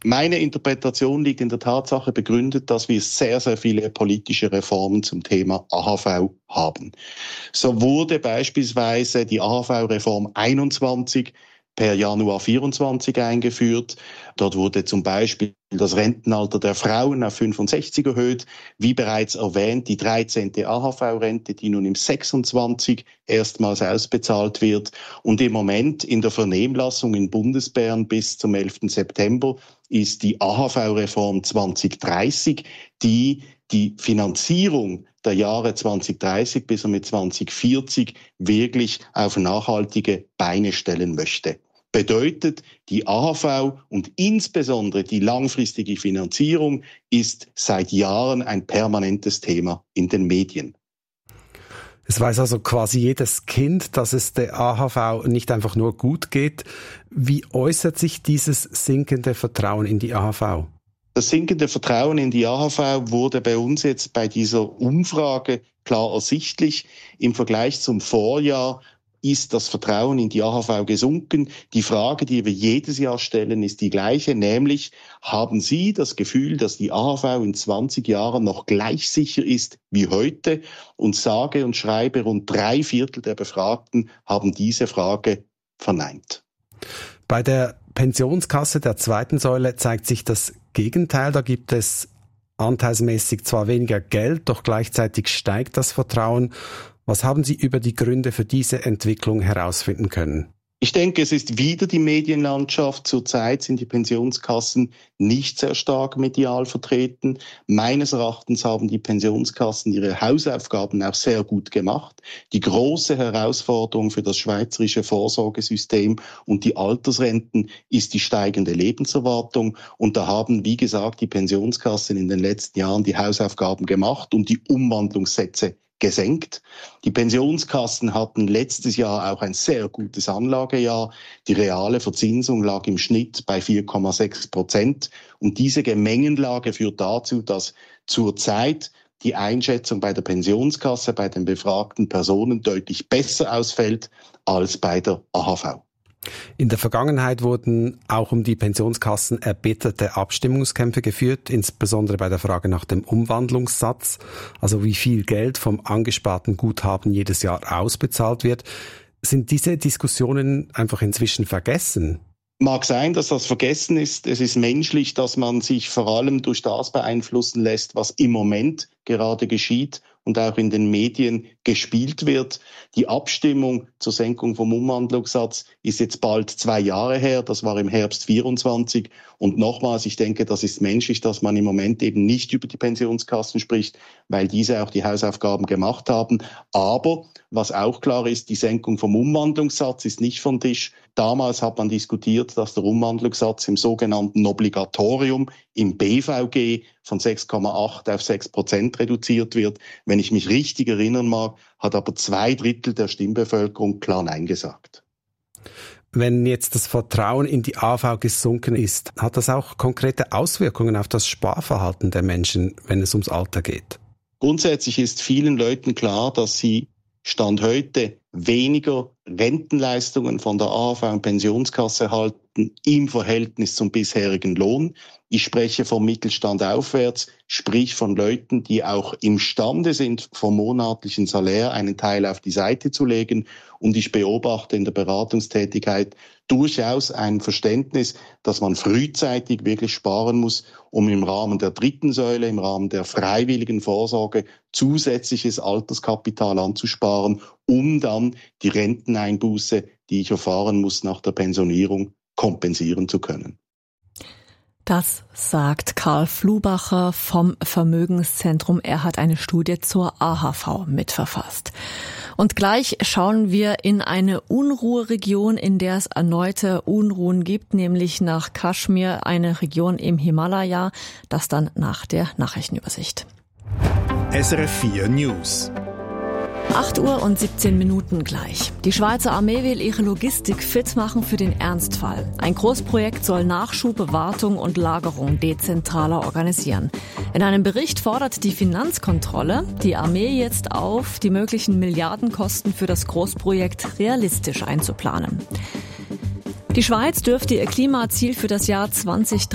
Meine Interpretation liegt in der Tatsache begründet, dass wir sehr, sehr viele politische Reformen zum Thema AHV haben. So wurde beispielsweise die AHV-Reform 21 per Januar 24 eingeführt. Dort wurde zum Beispiel das Rentenalter der Frauen auf 65 erhöht. Wie bereits erwähnt, die 13. AHV-Rente, die nun im 26 erstmals ausbezahlt wird. Und im Moment in der Vernehmlassung in Bundesbern bis zum 11. September ist die AHV-Reform 2030, die Finanzierung der Jahre 2030 bis mit 2040 wirklich auf nachhaltige Beine stellen möchte. Bedeutet, die AHV und insbesondere die langfristige Finanzierung ist seit Jahren ein permanentes Thema in den Medien. Es weiß also quasi jedes Kind, dass es der AHV nicht einfach nur gut geht. Wie äußert sich dieses sinkende Vertrauen in die AHV? Das sinkende Vertrauen in die AHV wurde bei uns jetzt bei dieser Umfrage klar ersichtlich. Im Vergleich zum Vorjahr ist das Vertrauen in die AHV gesunken. Die Frage, die wir jedes Jahr stellen, ist die gleiche, nämlich, haben Sie das Gefühl, dass die AHV in 20 Jahren noch gleich sicher ist wie heute? Und sage und schreibe, rund 3/4 der Befragten haben diese Frage verneint. Bei der Pensionskasse der zweiten Säule zeigt sich das Gegenteil. Da gibt es anteilsmäßig zwar weniger Geld, doch gleichzeitig steigt das Vertrauen. Was haben Sie über die Gründe für diese Entwicklung herausfinden können? Ich denke, es ist wieder die Medienlandschaft. Zurzeit sind die Pensionskassen nicht sehr stark medial vertreten. Meines Erachtens haben die Pensionskassen ihre Hausaufgaben auch sehr gut gemacht. Die große Herausforderung für das schweizerische Vorsorgesystem und die Altersrenten ist die steigende Lebenserwartung. Und da haben, wie gesagt, die Pensionskassen in den letzten Jahren die Hausaufgaben gemacht und die Umwandlungssätze gesenkt. Die Pensionskassen hatten letztes Jahr auch ein sehr gutes Anlagejahr. Die reale Verzinsung lag im Schnitt bei 4,6%. Und diese Gemengenlage führt dazu, dass zurzeit die Einschätzung bei der Pensionskasse, bei den befragten Personen deutlich besser ausfällt als bei der AHV. In der Vergangenheit wurden auch um die Pensionskassen erbitterte Abstimmungskämpfe geführt, insbesondere bei der Frage nach dem Umwandlungssatz, also wie viel Geld vom angesparten Guthaben jedes Jahr ausbezahlt wird. Sind diese Diskussionen einfach inzwischen vergessen? Mag sein, dass das vergessen ist. Es ist menschlich, dass man sich vor allem durch das beeinflussen lässt, was im Moment gerade geschieht und auch in den Medien gespielt wird. Die Abstimmung zur Senkung vom Umwandlungssatz ist jetzt bald 2 Jahre her. Das war im Herbst 24. Und nochmals, ich denke, das ist menschlich, dass man im Moment eben nicht über die Pensionskassen spricht, weil diese auch die Hausaufgaben gemacht haben. Aber was auch klar ist, die Senkung vom Umwandlungssatz ist nicht vom Tisch. Damals hat man diskutiert, dass der Umwandlungssatz im sogenannten Obligatorium im BVG von 6,8 auf 6% reduziert wird. Wenn ich mich richtig erinnern mag, hat aber 2/3 der Stimmbevölkerung klar Nein gesagt. Wenn jetzt das Vertrauen in die AHV gesunken ist, hat das auch konkrete Auswirkungen auf das Sparverhalten der Menschen, wenn es ums Alter geht? Grundsätzlich ist vielen Leuten klar, dass sie Stand heute weniger Rentenleistungen von der AHV und Pensionskasse erhalten im Verhältnis zum bisherigen Lohn. Ich spreche vom Mittelstand aufwärts, sprich von Leuten, die auch imstande sind, vom monatlichen Salär einen Teil auf die Seite zu legen. Und ich beobachte in der Beratungstätigkeit durchaus ein Verständnis, dass man frühzeitig wirklich sparen muss, um im Rahmen der dritten Säule, im Rahmen der freiwilligen Vorsorge zusätzliches Alterskapital anzusparen, um dann die Renteneinbuße, die ich erfahren muss nach der Pensionierung, kompensieren zu können. Das sagt Karl Flubacher vom Vermögenszentrum. Er hat eine Studie zur AHV mitverfasst. Und gleich schauen wir in eine Unruheregion, in der es erneute Unruhen gibt, nämlich nach Kaschmir, eine Region im Himalaya. Das dann nach der Nachrichtenübersicht. SRF 4 News. 8:17 Uhr gleich. Die Schweizer Armee will ihre Logistik fit machen für den Ernstfall. Ein Großprojekt soll Nachschub, Wartung und Lagerung dezentraler organisieren. In einem Bericht fordert die Finanzkontrolle die Armee jetzt auf, die möglichen Milliardenkosten für das Großprojekt realistisch einzuplanen. Die Schweiz dürfte ihr Klimaziel für das Jahr 2030